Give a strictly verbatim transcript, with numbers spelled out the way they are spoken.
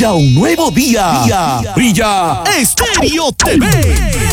Brilla un nuevo día. Día. Brilla Estéreo T V.